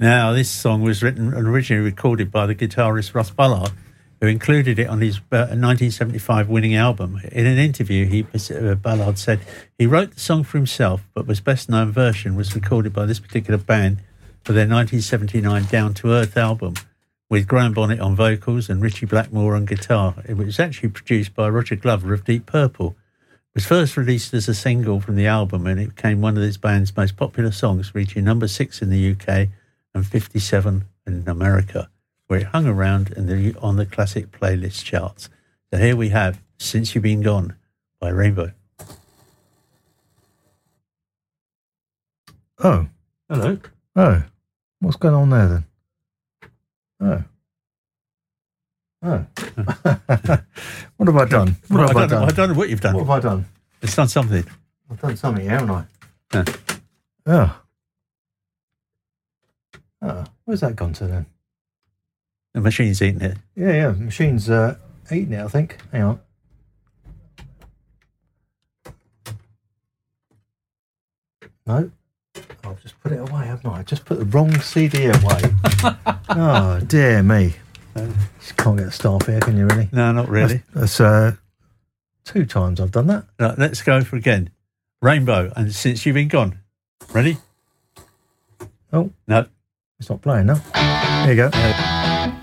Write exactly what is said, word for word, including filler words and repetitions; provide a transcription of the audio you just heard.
Now, this song was written and originally recorded by the guitarist Russ Ballard, who included it on his uh, nineteen seventy-five winning album. In an interview, he uh, Ballard said he wrote the song for himself, but his best-known version was recorded by this particular band for their nineteen seventy-nine Down to Earth album, with Graham Bonnet on vocals and Richie Blackmore on guitar. It was actually produced by Roger Glover of Deep Purple. It was first released as a single from the album, and it became one of this band's most popular songs, reaching number six in the U K and fifty-seven in America, where it hung around in the, on the classic playlist charts. So here we have Since You've Been Gone by Rainbow. Oh. Hello. Oh. What's going on there then? Oh. Oh. What have I done? What well, have I, I, don't done? know, I don't know what you've done. What have I done? It's done something. I've done something, haven't I? Yeah. Oh. Oh. Where's that gone to then? The machine's eating it. Yeah, yeah. The machine's uh, eating it, I think. Hang on. No. I've just put it away, haven't I? I just put the wrong C D away. Oh, dear me. You can't get a staff here, can you, really? No, not really. That's, that's uh, two times I've done that. Right, let's go for again. Rainbow, and Since You've Been Gone. Ready? Oh. No. It's not playing now. Here you go.